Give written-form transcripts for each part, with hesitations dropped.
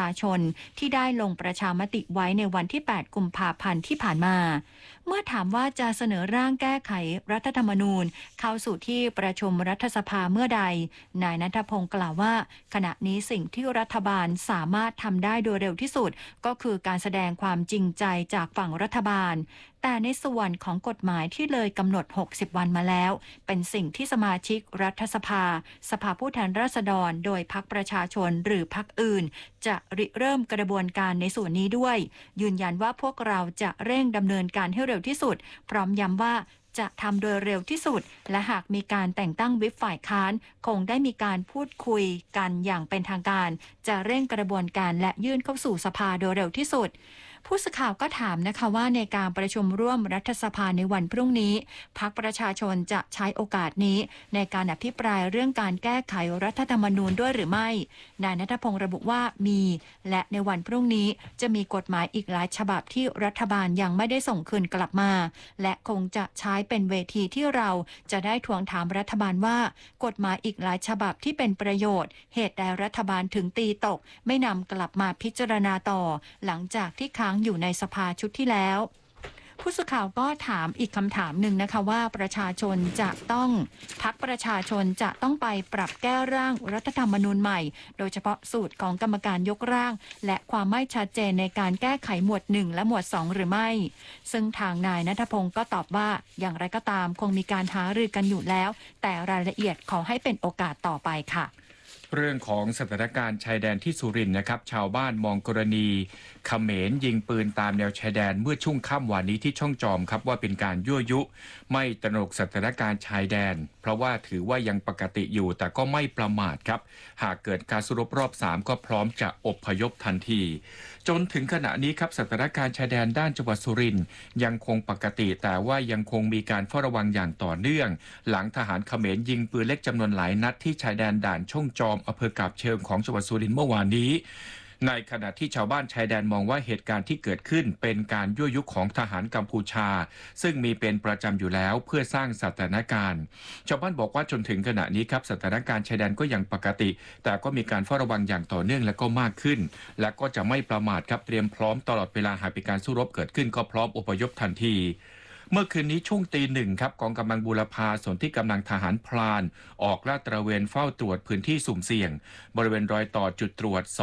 าชนที่ได้ลงประชามติไว้ในวันที่ 8 กุมภาพันธ์ที่ผ่านมาเมื่อถามว่าจะเสนอร่างแก้ไขรัฐธรรมนูญเข้าสู่ที่ประชุมรัฐสภาเมื่อใดนายณัฐพงศ์กล่าวว่าขณะนี้สิ่งที่รัฐบาลสามารถทำได้โดยเร็วที่สุดก็คือการแสดงความจริงใจจากฝั่งรัฐบาลแต่ในส่วนของกฎหมายที่เลยกำหนด60วันมาแล้วเป็นสิ่งที่สมาชิกรัฐสภาสภาผู้แทนราษฎรโดยพรรคประชาชนหรือพรรคอื่นจะริเริ่มกระบวนการในส่วนนี้ด้วยยืนยันว่าพวกเราจะเร่งดำเนินการให้เร็วที่สุดพร้อมย้ำว่าจะทำโดยเร็วที่สุดและหากมีการแต่งตั้งวิปฝ่ายค้านคงได้มีการพูดคุยกันอย่างเป็นทางการจะเร่งกระบวนการและยื่นเข้าสู่สภาโดยเร็วที่สุดผู้สื่อข่าวก็ถามนะคะว่าในการประชุมร่วมรัฐสภาในวันพรุ่งนี้พรรคประชาชนจะใช้โอกาสนี้ในการอภิปรายเรื่องการแก้ไขรัฐธรรมนูญด้วยหรือไม่นายณัฐพงศ์ระบุว่ามีและในวันพรุ่งนี้จะมีกฎหมายอีกหลายฉบับที่รัฐบาลยังไม่ได้ส่งคืนกลับมาและคงจะใช้เป็นเวทีที่เราจะได้ทวงถามรัฐบาลว่ากฎหมายอีกหลายฉบับที่เป็นประโยชน์เหตุใดรัฐบาลถึงตีตกไม่นำกลับมาพิจารณาต่อหลังจากที่ค้างอยู่ในสภาชุดที่แล้วผู้สื่อข่าวก็ถามอีกคำถามหนึ่งนะคะว่าพรรคประชาชนจะต้องไปปรับแก้ร่างรัฐธรรมนูญใหม่โดยเฉพาะสูตรของกรรมการยกร่างและความไม่ชัดเจนในการแก้ไขหมวด1และหมวด2หรือไม่ซึ่งทางนายณัฐพงศ์ก็ตอบว่าอย่างไรก็ตามคงมีการหารือกันอยู่แล้วแต่รายละเอียดขอให้เป็นโอกาสต่อไปค่ะเรื่องของสถานการณ์ชายแดนที่สุรินทร์นะครับชาวบ้านมองกรณีเขมรยิงปืนตามแนวชายแดนเมื่อช่วงค่ำวันนี้ที่ช่องจอมครับว่าเป็นการยั่วยุไม่ตระหนกสถานการณ์ชายแดนเพราะว่าถือว่ายังปกติอยู่แต่ก็ไม่ประมาทครับหากเกิดการสู้รบรอบ3ก็พร้อมจะอพยพทันทีจนถึงขณะนี้ครับสถานการณ์ชายแดนด้านจังหวัดสุรินทร์ยังคงปกติแต่ว่ายังคงมีการเฝ้าระวังอย่างต่อเนื่องหลังทหารเขมรยิงปืนเล็กจำนวนหลายนัดที่ชายแดนด่านช่องจอมอำเภอกาบเชิงของจังหวัดสุรินทร์เมื่อวานนี้ในขณะที่ชาวบ้านชายแดนมองว่าเหตุการณ์ที่เกิดขึ้นเป็นการยั่วยุของทหารกัมพูชาซึ่งมีเป็นประจำอยู่แล้วเพื่อสร้างสถานการณ์ชาวบ้านบอกว่าจนถึงขณะนี้ครับสถานการณ์ชายแดนก็ยังปกติแต่ก็มีการเฝ้าระวังอย่างต่อเนื่องและก็มากขึ้นและก็จะไม่ประมาทครับเตรียมพร้อมตลอดเวลาหากมีการสู้รบเกิดขึ้นก็พร้อมอพยพทันทีเมื่อคืนนี้ช่วงตี 1ครับกองกำลังบูรพาส่วนที่กำลังทหารพรานออกลาดตระเวนเฝ้าตรวจพื้นที่สุ่มเสี่ยงบริเวณรอยต่อจุดตรวจส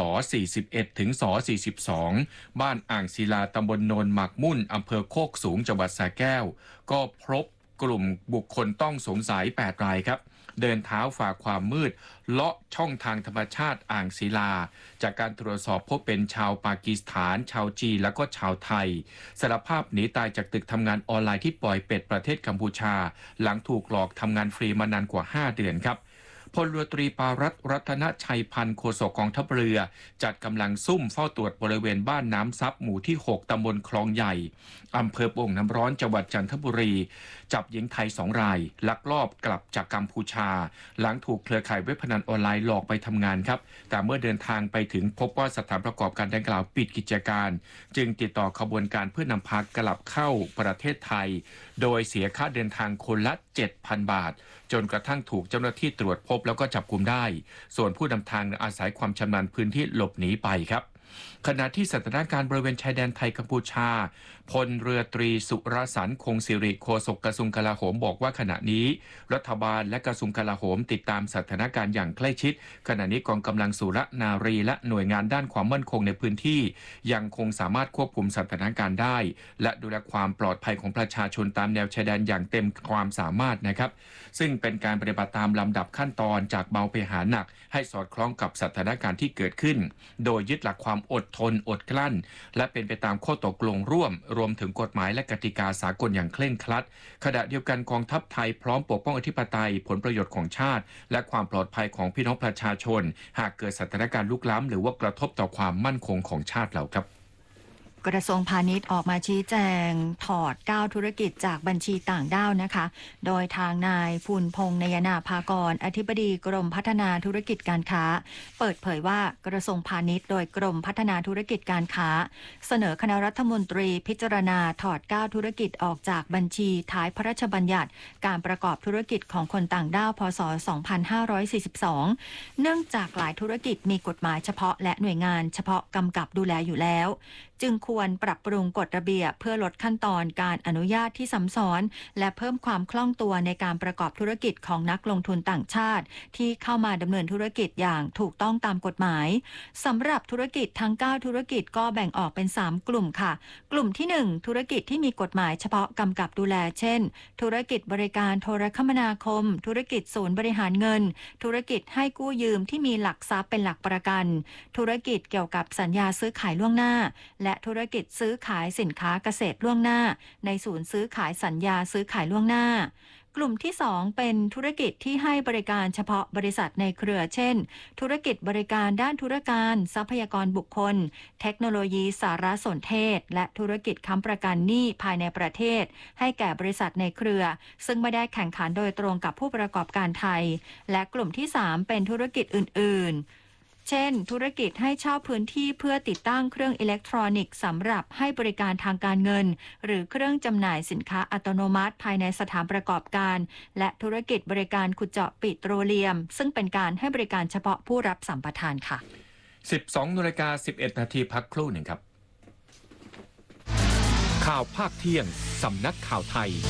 41ถึงส42บ้านอ่างศิลาตำบลโนนหมากมุ่นอำเภอโคกสูงจังหวัดสระแก้วก็พบกลุ่มบุคคลต้องสงสัย8รายครับเดินเท้าฝ่าความมืดเลาะช่องทางธรรมชาติอ่างศิลาจากการตรวจสอบพบเป็นชาวปากีสถานชาวจีนและก็ชาวไทยสารภาพหนีตายจากตึกทำงานออนไลน์ที่ปล่อยเป็ดประเทศกัมพูชาหลังถูกหลอกทำงานฟรีมานานกว่า5เดือนครับพลเรือตรีปารัตน์รัตนชัยพันธ์โฆษกกองทัพเรือจัดกำลังซุ่มเฝ้าตรวจบริเวณบ้านน้ำซับหมู่ที่6ตำบลคลองใหญ่อำเภอโป่งน้ำร้อนจังหวัดจันทบุรีจับหญิงไทย2รายลักลอบกลับจากกัมพูชาหลังถูกเครือข่ายเว็บพนันออนไลน์หลอกไปทำงานครับแต่เมื่อเดินทางไปถึงพบว่าสถานประกอบการดังกล่าวปิดกิจการจึงติดต่อขบวนการเพื่อนำพากลับเข้าประเทศไทยโดยเสียค่าเดินทางคนละ 7,000 บาทจนกระทั่งถูกเจ้าหน้าที่ตรวจพบแล้วก็จับกุมได้ส่วนผู้นำทางอาศัยความชำนาญพื้นที่หลบหนีไปครับขณะที่สถานการณ์บริเวณชายแดนไทยกัมพูชาพลเรือตรีสุรสันต์คงสิริโฆษกกระทรวงกลาโหมบอกว่าขณะนี้รัฐบาลและกระทรวงกลาโหมติดตามสถานการณ์อย่างใกล้ชิดขณะนี้กองกำลังสุรนารีและหน่วยงานด้านความมั่นคงในพื้นที่ยังคงสามารถควบคุมสถานการณ์ได้และดูแลความปลอดภัยของประชาชนตามแนวชายแดนอย่างเต็มความสามารถนะครับซึ่งเป็นการปฏิบัติตามลำดับขั้นตอนจากเบาไปหาหนักให้สอดคล้องกับสถานการณ์ที่เกิดขึ้นโดยยึดหลักความอดทนอดกลั้นและเป็นไปตามข้อตกลงร่วมรวมถึงกฎหมายและกติกาสากลอย่างเคร่งครัดขณะเดียวกันกองทัพไทยพร้อมปกป้องอธิปไตยผลประโยชน์ของชาติและความปลอดภัยของพี่น้องประชาชนหากเกิดสถานการณ์ลุกล้ำหรือว่ากระทบต่อความมั่นคงของชาติเราครับกระทรวงพาณิชย์ออกมาชี้แจงถอด9ธุรกิจจากบัญชีต่างด้าวนะคะโดยทางนายภูลพงษ์นยนาภากรอธิบดีกรมพัฒนาธุรกิจการค้าเปิดเผยว่ากระทรวงพาณิชย์โดยกรมพัฒนาธุรกิจการค้าเสนอคณะรัฐมนตรีพิจารณาถอด9ธุรกิจออกจากบัญชีท้ายพระราชบัญญัติการประกอบธุรกิจของคนต่างด้าวพ.ศ. 2542เนื่องจากหลายธุรกิจมีกฎหมายเฉพาะและหน่วยงานเฉพาะกำกับดูแลอยู่แล้วจึงควรปรับปรุงกฎระเบียบเพื่อลดขั้นตอนการอนุญาตที่ซับซ้อนและเพิ่มความคล่องตัวในการประกอบธุรกิจของนักลงทุนต่างชาติที่เข้ามาดำเนินธุรกิจอย่างถูกต้องตามกฎหมายสำหรับธุรกิจทั้ง9ธุรกิจก็แบ่งออกเป็น3กลุ่มค่ะกลุ่มที่1ธุรกิจที่มีกฎหมายเฉพาะกำกับดูแลเช่นธุรกิจบริการโทรคมนาคมธุรกิจศูนย์บริหารเงินธุรกิจให้กู้ยืมที่มีหลักทรัพย์เป็นหลักประกันธุรกิจเกี่ยวกับสัญญาซื้อขายล่วงหน้าและธุรกิจซื้อขายสินค้าเกษตรล่วงหน้าในศูนย์ซื้อขายสัญญาซื้อขายล่วงหน้ากลุ่มที่2เป็นธุรกิจที่ให้บริการเฉพาะบริษัทในเครือเช่นธุรกิจบริการด้านธุรการทรัพยากรบุคคลเทคโนโลยีสารสนเทศและธุรกิจค้ำประกันหนี้ภายในประเทศให้แก่บริษัทในเครือซึ่งไม่ได้แข่งขันโดยตรงกับผู้ประกอบการไทยและกลุ่มที่3เป็นธุรกิจอื่นๆเช่นธุรกิจให้เช่าพื้นที่เพื่อติดตั้งเครื่องอิเล็กทรอนิกส์สำหรับให้บริการทางการเงินหรือเครื่องจำหน่ายสินค้าอัตโนมัติภายในสถานประกอบการและธุรกิจบริการขุดเจาะปิโตรเลียมซึ่งเป็นการให้บริการเฉพาะผู้รับสัมปทานค่ะ 12:11 นาทีพักครู่หนึ่งครับข่าวภาคเที่ยงสำนักข่าวไทย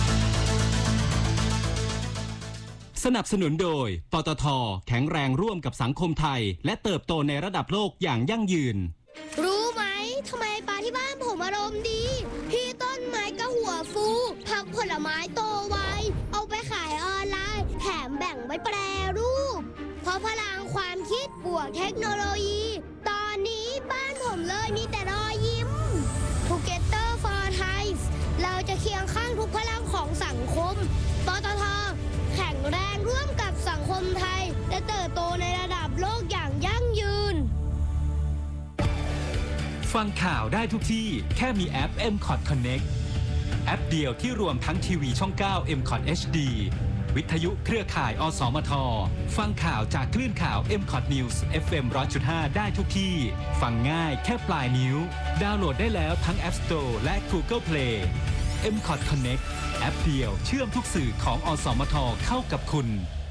สนับสนุนโดยปตท.แข็งแรงร่วมกับสังคมไทยและเติบโตในระดับโลกอย่างยั่งยืนรู้ไหมทำไมปลาที่บ้านผมอารมณ์ดีพี่ต้นไม้ก็หัวฟูผักผลไม้โตไวเอาไปขายออนไลน์แถมแบ่งไว้แปรรูปเพราะพลังความคิดบวกเทคโนโลยีตอนนี้บ้านผมเลยมีแต่รอยยิ้ม Together for Thai เราจะเคียงข้างทุกพลังของสังคมปตท.แข็งแรงร่วมกับสังคมไทยและเติบโตในระดับโลกอย่างยั่งยืนฟังข่าวได้ทุกที่แค่มีแอป MCOT Connect แอปเดียวที่รวมทั้งทีวีช่อง 9 MCOT HD วิทยุเครือข่ายอสมทฟังข่าวจากคลื่นข่าว MCOT News FM 100.5 ได้ทุกที่ฟังง่ายแค่ปลายนิ้วดาวน์โหลดได้แล้วทั้ง App Store และ Google Play MCOT Connect แอปเดียวเชื่อมทุกสื่อของอสมทเข้ากับคุณ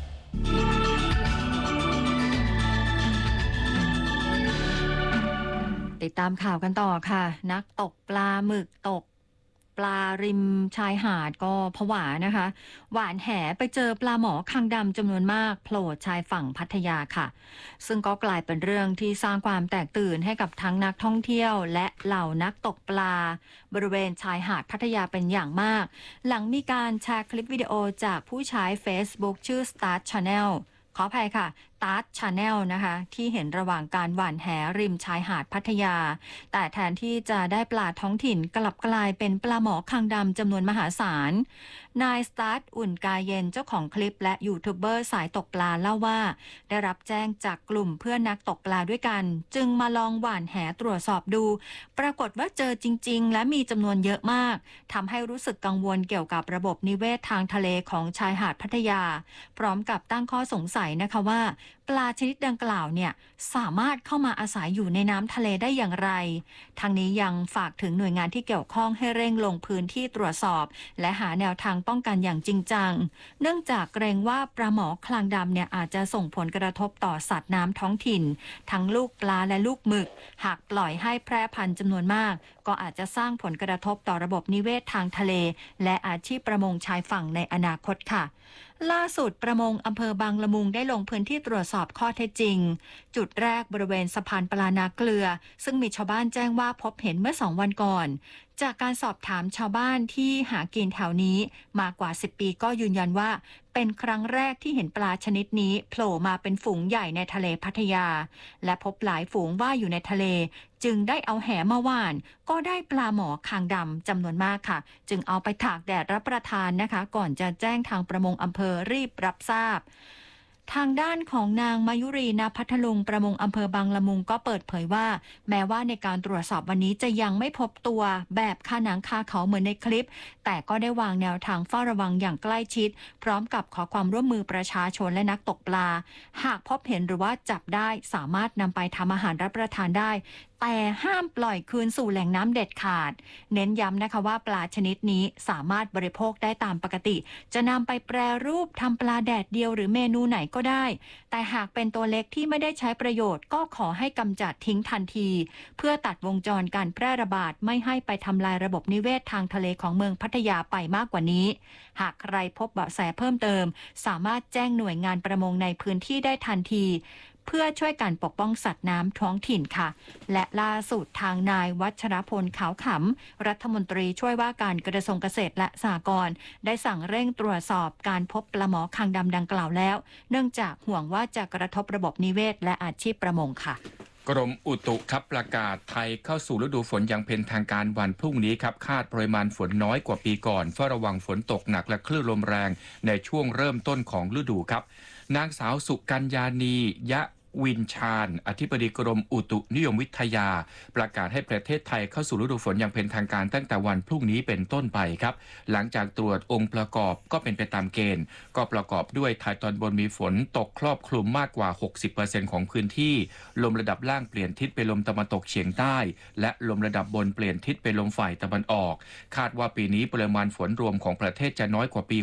ติดตามข่าวกันต่อค่ะนักตกปลาหมึกตกปลาริมชายหาดก็ผวานะคะหวานแหไปเจอปลาหมอคางดำจำนวนมากโผล่ชายฝั่งพัทยาค่ะซึ่งก็กลายเป็นเรื่องที่สร้างความแตกตื่นให้กับทั้งนักท่องเที่ยวและเหล่านักตกปลาบริเวณชายหาดพัทยาเป็นอย่างมากหลังมีการแชร์คลิปวิดีโอจากผู้ใช้ Facebook ชื่อ Start Channel ขออภัยค่ะStart Channel นะคะที่เห็นระหว่างการหว่านแหริมชายหาดพัทยาแต่แทนที่จะได้ปลาท้องถิ่นกลับกลายเป็นปลาหมอคางดำจำนวนมหาศาลนายสตาร์ทอุ่นกายเย็นเจ้าของคลิปและยูทูบเบอร์สายตกปลาเล่าว่าได้รับแจ้งจากกลุ่มเพื่อนนักตกปลาด้วยกันจึงมาลองหว่านแหตรวจสอบดูปรากฏว่าเจอจริงๆและมีจำนวนเยอะมากทำให้รู้สึกกังวลเกี่ยวกับระบบนิเวศทางทะเลของชายหาดพัทยาพร้อมกับตั้งข้อสงสัยนะคะว่าปลาชนิดดังกล่าวเนี่ยสามารถเข้ามาอาศัยอยู่ในน้ำทะเลได้อย่างไรทางนี้ยังฝากถึงหน่วยงานที่เกี่ยวข้องให้เร่งลงพื้นที่ตรวจสอบและหาแนวทางป้องกันอย่างจริงจังเนื่องจากเกรงว่าปลาหมอคางดำเนี่ยอาจจะส่งผลกระทบต่อสัตว์น้ำท้องถิ่นทั้งลูกปลาและลูกหมึกหากปล่อยให้แพร่พันธุ์จำนวนมากก็อาจจะสร้างผลกระทบต่อระบบนิเวศทางทะเลและอาชีพประมงชายฝั่งในอนาคตค่ะล่าสุดประมงอำเภอบางละมุงได้ลงพื้นที่ตรวจสอบข้อเท็จจริงจุดแรกบริเวณสะพานปลานาเกลือซึ่งมีชาวบ้านแจ้งว่าพบเห็นเมื่อ2 วันก่อนจากการสอบถามชาวบ้านที่หากินแถวนี้มากว่า10 ปีก็ยืนยันว่าเป็นครั้งแรกที่เห็นปลาชนิดนี้โผล่มาเป็นฝูงใหญ่ในทะเลพัทยาและพบหลายฝูงว่ายอยู่ในทะเลจึงได้เอาแหมาหว่านก็ได้ปลาหมอคางดำจำนวนมากค่ะจึงเอาไปตากแดดรับประทานนะคะก่อนจะแจ้งทางประมงอำเภอรีบรับทราบทางด้านของนางมายุรีณพัทลุงประมงอำเภอบางละมุงก็เปิดเผยว่าแม้ว่าในการตรวจสอบวันนี้จะยังไม่พบตัวแบบคาหนังคาเขาเหมือนในคลิปแต่ก็ได้วางแนวทางเฝ้าระวังอย่างใกล้ชิดพร้อมกับขอความร่วมมือประชาชนและนักตกปลาหากพบเห็นหรือว่าจับได้สามารถนำไปทำอาหารรับประทานได้แต่ห้ามปล่อยคืนสู่แหล่งน้ำเด็ดขาดเน้นย้ำนะคะว่าปลาชนิดนี้สามารถบริโภคได้ตามปกติจะนำไปแปรรูปทำปลาแดดเดียวหรือเมนูไหนก็ได้แต่หากเป็นตัวเล็กที่ไม่ได้ใช้ประโยชน์ก็ขอให้กำจัดทิ้งทันทีเพื่อตัดวงจรการแพร่ระบาดไม่ให้ไปทำลายระบบนิเวศทางทะเลของเมืองพัทยาไปมากกว่านี้หากใครพบเบาะแสเพิ่มเติมสามารถแจ้งหน่วยงานประมงในพื้นที่ได้ทันทีเพื่อช่วยการปกป้องสัตว์น้ำท้องถิ่นค่ะและล่าสุดทางนายวัชรพลขาวขำรัฐมนตรีช่วยว่าการกระทรวงเกษตรและสหกรณ์ได้สั่งเร่งตรวจสอบการพบปลาหมอคางดำดังกล่าวแล้วเนื่องจากห่วงว่าจะกระทบระบบนิเวศและอาชีพประมงค่ะกรมอุตุครับประกาศไทยเข้าสู่ฤดูฝนอย่างเป็นทางการวันพรุ่งนี้ครับคาดปริมาณฝนน้อยกว่าปีก่อนเฝ้าระวังฝนตกหนักและคลื่นลมแรงในช่วงเริ่มต้นของฤดูครับนางสาวสุกัญญานียะวินชาญอธิบดีกรมอุตุนิยมวิทยาประกาศให้ประเทศไทยเข้าสู่ฤดูฝนอย่างเป็นทางการตั้งแต่วันพรุ่งนี้เป็นต้นไปครับหลังจากตรวจองค์ประกอบก็เป็นไปตามเกณฑ์ก็ประกอบด้วยทางตอนบนมีฝนตกครอบคลุมมากกว่า 60% ของพื้นที่ลมระดับล่างเปลี่ยนทิศไปลมตะวันตกเฉียงใต้และลมระดับบนเปลี่ยนทิศไปลมฝ่ายตะวันออกคาดว่าปีนี้ปริมาณฝนรวมของประเทศจะน้อยกว่าปี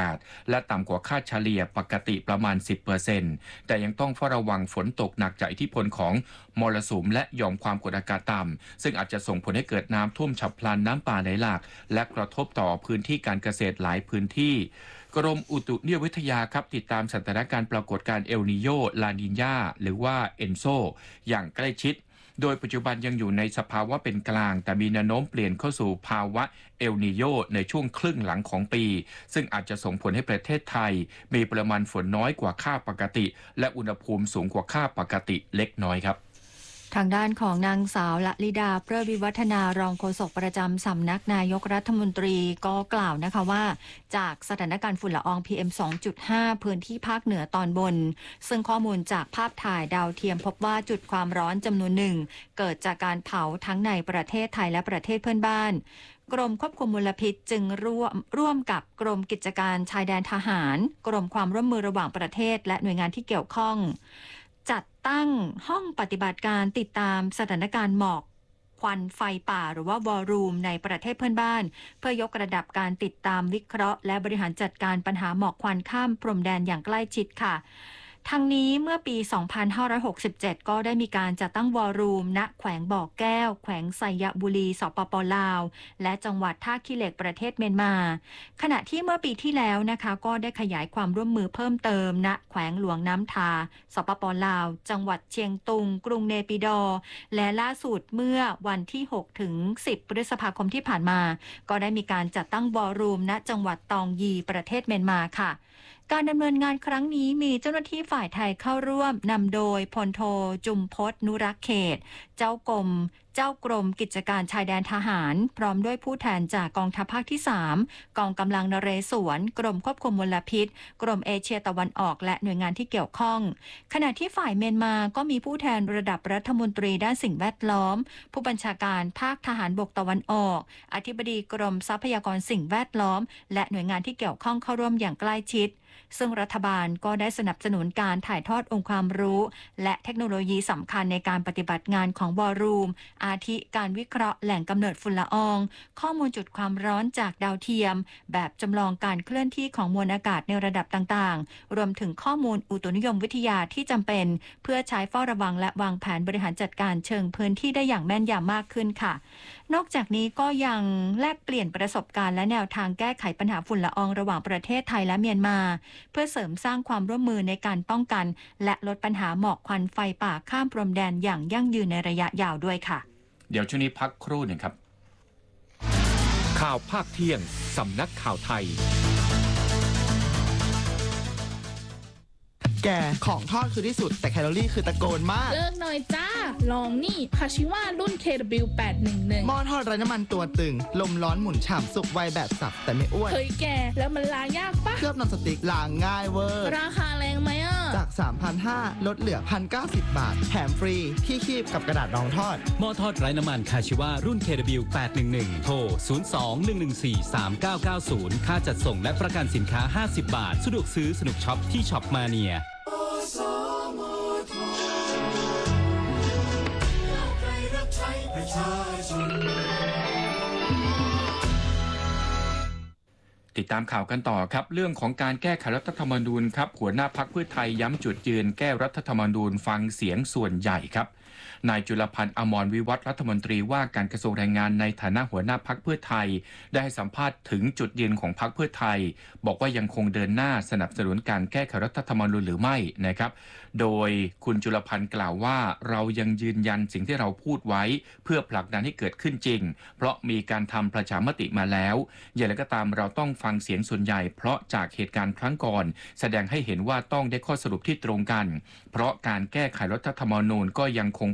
68 และต่ำกว่าค่าเฉลี่ยปกติประมาณ 10% แต่ยังต้องเฝ้าระวังฝนตกหนักจากอิทธิพลของมรสุมและหย่อมความกดอากาศต่ำซึ่งอาจจะส่งผลให้เกิดน้ำท่วมฉับพลันน้ำป่าไหลหลากและกระทบต่อพื้นที่การเกษตรหลายพื้นที่กรมอุตุนิยมวิทยาครับติดตามสถานการณ์ปรากฏการณ์เอลนีโญลานีญาหรือว่าเอนโซอย่างใกล้ชิดโดยปัจจุบันยังอยู่ในสภาวะเป็นกลางแต่มีแนวโน้มเปลี่ยนเข้าสู่ภาวะเอลนีโญในช่วงครึ่งหลังของปีซึ่งอาจจะส่งผลให้ประเทศไทยมีปริมาณฝนน้อยกว่าค่าปกติและอุณหภูมิสูงกว่าค่าปกติเล็กน้อยครับทางด้านของนางสาวละลิดาเพลิดวิวัฒนารองโฆษกประจำสำนักนายกรัฐมนตรีก็กล่าวนะคะว่าจากสถานการณ์ฝุ่นละออง PM 2.5 พื้นที่ภาคเหนือตอนบนซึ่งข้อมูลจากภาพถ่ายดาวเทียมพบว่าจุดความร้อนจำนวนหนึ่งเกิดจากการเผาทั้งในประเทศไทยและประเทศเพื่อนบ้านกรมควบคุมมลพิษจึงร่วมกับกรมกิจการชายแดนทหารกรมความร่วมมือระหว่างประเทศและหน่วยงานที่เกี่ยวข้องจัดตั้งห้องปฏิบัติการติดตามสถานการณ์หมอกควันไฟป่าหรือว่าวอรูมในประเทศเพื่อนบ้านเพื่อยกระดับการติดตามวิเคราะห์และบริหารจัดการปัญหาหมอกควันข้ามพรมแดนอย่างใกล้ชิดค่ะทั้งนี้เมื่อปี 2567 ก็ได้มีการจัดตั้งวอรูมณแขวงบ่อแก้วแขวงไซยบุรีสปป.ลาวและจังหวัดท่าขี้เหล็กประเทศเมียนมาขณะที่เมื่อปีที่แล้วนะคะก็ได้ขยายความร่วมมือเพิ่มเติมณแขวงหลวงน้ำทาสปป.ลาวจังหวัดเชียงตุงกรุงเนปิดอร์และล่าสุดเมื่อวันที่ 6 ถึง 10 พฤษภาคมที่ผ่านมาก็ได้มีการจัดตั้งวอรูมณจังหวัดตองยีประเทศเมียนมาค่ะการดำเนินงานครั้งนี้มีเจ้าหน้าที่ฝ่ายไทยเข้าร่วมนำโดยพลโทจุมพจน์นุรักษ์เขตเจ้ากรมกิจการชายแดนทหารพร้อมด้วยผู้แทนจากกองทัพภาคที่ 3กองกำลังนเรศวรกรมควบคุมมลพิษกรมเอเชียตะวันออกและหน่วยงานที่เกี่ยวข้องขณะที่ฝ่ายเมียนมาก็มีผู้แทนระดับรัฐมนตรีด้านสิ่งแวดล้อมผู้บัญชาการภาคทหารบกตะวันออกอธิบดีกรมทรัพยากรสิ่งแวดล้อมและหน่วยงานที่เกี่ยวข้องเข้าร่วมอย่างใกล้ชิดซึ่งรัฐบาลก็ได้สนับสนุนการถ่ายทอดองค์ความรู้และเทคโนโลยีสำคัญในการปฏิบัติงานของวอรูมอาทิการวิเคราะห์แหล่งกำเนิดฝุ่นละอองข้อมูลจุดความร้อนจากดาวเทียมแบบจำลองการเคลื่อนที่ของมวลอากาศในระดับต่างๆรวมถึงข้อมูลอุตุนิยมวิทยาที่จำเป็นเพื่อใช้เฝ้าระวังและวางแผนบริหารจัดการเชิงพื้นที่ได้อย่างแม่นยำมากขึ้นค่ะนอกจากนี้ก็ยังแลกเปลี่ยนประสบการณ์และแนวทางแก้ไขปัญหาฝุ่นละอองระหว่างประเทศไทยและเมียนมาเพื่อเสริมสร้างความร่วมมือในการป้องกันและลดปัญหาหมอกควันไฟป่าข้ามพรมแดนอย่างยั่งยืนในระยะยาวด้วยค่ะเดี๋ยวช่วงนี้พักครู่หนึ่งครับข่าวภาคเที่ยงสำนักข่าวไทยแกของทอดคือที่สุดแต่แคลอรี่คือตะโกนมากเลิกหน่อยจ้าลองนี่คาชิว่ารุ่น KW811 หม้อทอดไร้น้ำมันตัวตึงลมร้อนหมุนฉ่ำสุกไวแบบสับแต่ไม่อ้วนเฮ้ยแกแล้วมันล้างยากปะเคลือบนอนสติ๊กล้างง่ายเวอร์ราคาแรงไหมอ่ะจจาก 3,500 ลดเหลือ 1,090 บาท แถมฟรีที่คีบกับกระดาษรองทอดหม้อทอดไร้น้ำมันคาชิวารุ่น KW 811 โทร 02-114-3990 ค่าจัดส่งและประกันสินค้า 50 บาท สะดวกซื้อสนุกช็อปที่ช็อปมาเนียติดตามข่าวกันต่อครับเรื่องของการแก้ไขรัฐธรรมนูญครับหัวหน้าพรรคเพื่อไทยย้ำจุดยืนแก้รัฐธรรมนูญฟังเสียงส่วนใหญ่ครับนายจุลพันธ์อมรวิวัฒน์รัฐมนตรีว่าการกระทรวงแรงงานในฐานะหัวหน้าพรรคเพื่อไทยได้ให้สัมภาษณ์ถึงจุดยืนของพรรคเพื่อไทยบอกว่ายังคงเดินหน้าสนับสนุนการแก้ไขรัฐธรรมนูญหรือไม่นะครับโดยคุณจุลพันธ์กล่าวว่าเรายังยืนยันสิ่งที่เราพูดไว้เพื่อผลักดันให้เกิดขึ้นจริงเพราะมีการทำประชามติมาแล้วอย่างไรก็ตามเราต้องฟังเสียงส่วนใหญ่เพราะจากเหตุการณ์ครั้งก่อนแสดงให้เห็นว่าต้องได้ข้อสรุปที่ตรงกันเพราะการแก้ไขรัฐธรรมนูญก็ยังคง